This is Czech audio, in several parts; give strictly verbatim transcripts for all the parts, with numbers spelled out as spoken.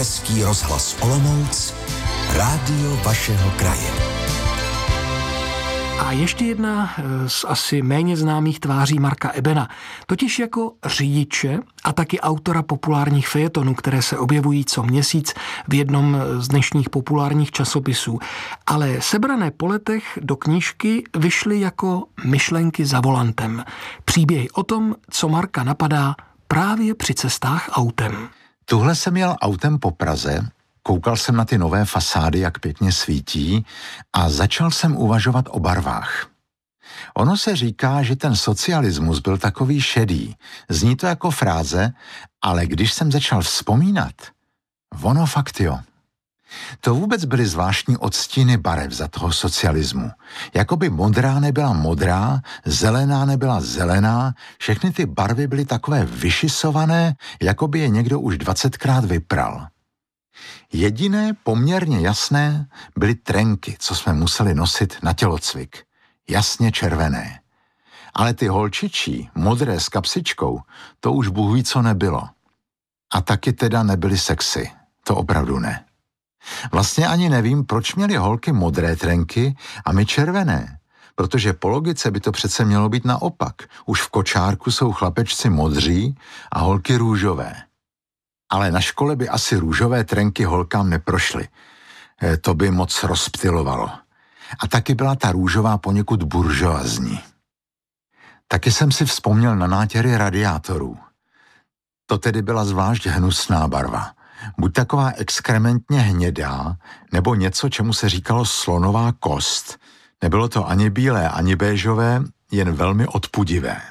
Český rozhlas Olomouc, rádio vašeho kraje. A ještě jedna z asi méně známých tváří Marka Ebena, totiž jako řidiče a taky autora populárních fejetonů, které se objevují co měsíc v jednom z dnešních populárních časopisů. Ale sebrané po letech do knížky vyšly jako myšlenky za volantem. Příběhy o tom, co Marka napadá právě při cestách autem. Tuhle jsem jel autem po Praze, koukal jsem na ty nové fasády, jak pěkně svítí, a začal jsem uvažovat o barvách. Ono se říká, že ten socialismus byl takový šedý. Zní to jako fráze, ale když jsem začal vzpomínat, ono fakt jo. To vůbec byly zvláštní odstíny barev za toho socialismu. Jakoby modrá nebyla modrá, zelená nebyla zelená, všechny ty barvy byly takové vyšisované, jakoby je někdo už dvacetkrát vypral. Jediné poměrně jasné byly trenky, co jsme museli nosit na tělocvik. Jasně červené. Ale ty holčičí, modré s kapsičkou, to už bůh ví, co nebylo. A taky teda nebyly sexy. To opravdu ne. Vlastně ani nevím, proč měly holky modré trenky a my červené. Protože po logice by to přece mělo být naopak. Už v kočárku jsou chlapečci modří a holky růžové. Ale na škole by asi růžové trenky holkám neprošly. E, to by moc rozptylovalo. A taky byla ta růžová poněkud buržoazní. Taky jsem si vzpomněl na nátěry radiátorů. To tedy byla zvlášť hnusná barva. Buď taková exkrementně hnědá, nebo něco, čemu se říkalo slonová kost. Nebylo to ani bílé, ani béžové, jen velmi odpudivé.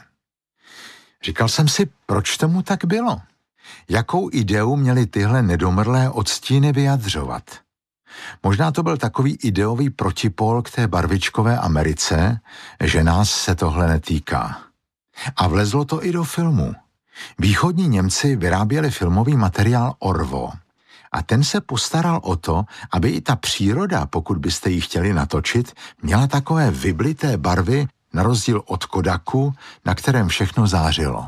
Říkal jsem si, proč tomu tak bylo? Jakou ideu měly tyhle nedomrlé odstíny vyjadřovat? Možná to byl takový ideový protipól k té barvičkové Americe, že nás se tohle netýká. A vlezlo to i do filmu. Východní Němci vyráběli filmový materiál Orwo a ten se postaral o to, aby i ta příroda, pokud byste ji chtěli natočit, měla takové vyblité barvy na rozdíl od Kodaku, na kterém všechno zářilo.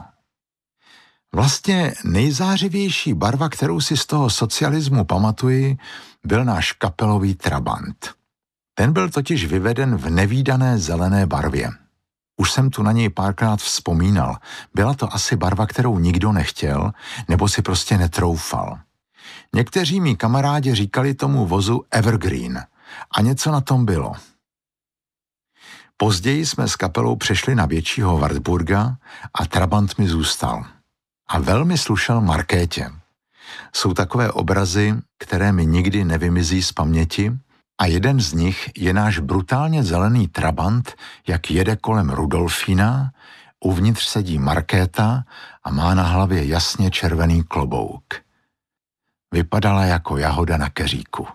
Vlastně nejzářivější barva, kterou si z toho socialismu pamatuji, byl náš kapelový Trabant. Ten byl totiž vyveden v nevídané zelené barvě. Už jsem tu na něj párkrát vzpomínal. Byla to asi barva, kterou nikdo nechtěl, nebo si prostě netroufal. Někteří mí kamarádi říkali tomu vozu Evergreen a něco na tom bylo. Později jsme s kapelou přešli na většího Wartburga a Trabant mi zůstal. A velmi slušel Markétě. Jsou takové obrazy, které mi nikdy nevymizí z paměti, a jeden z nich je náš brutálně zelený Trabant, jak jede kolem Rudolfína, uvnitř sedí Markéta a má na hlavě jasně červený klobouk. Vypadala jako jahoda na keříku.